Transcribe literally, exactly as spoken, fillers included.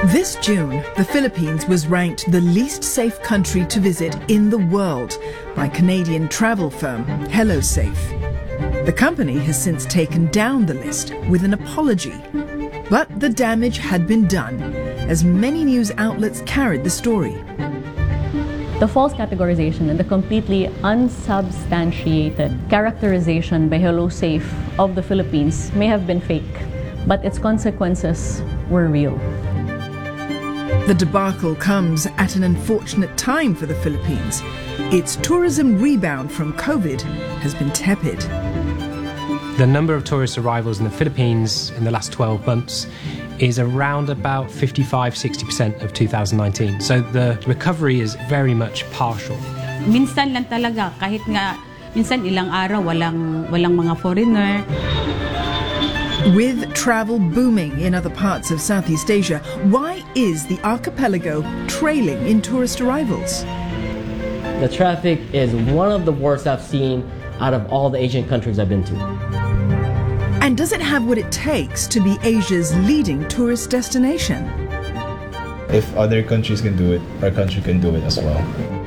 This June, the Philippines was ranked the least safe country to visit in the world by Canadian travel firm HelloSafe. The company has since taken down the list with an apology. But the damage had been done, as many news outlets carried the story. The false categorization and the completely unsubstantiated characterization by HelloSafe of the Philippines may have been fake, but its consequences were real. The debacle comes at an unfortunate time for the Philippines. Its tourism rebound from COVID has been tepid. The number of tourist arrivals in the Philippines in the last twelve months is around about fifty-five to sixty percent of two thousand nineteen. So the recovery is very much partial. Minsan lang talaga, kahit nga minsan ilang araw walang walang mga foreigner. With travel booming in other parts of Southeast Asia, why is the archipelago trailing in tourist arrivals? The traffic is one of the worst I've seen out of all the Asian countries I've been to. And does it have what it takes to be Asia's leading tourist destination? If other countries can do it, our country can do it as well.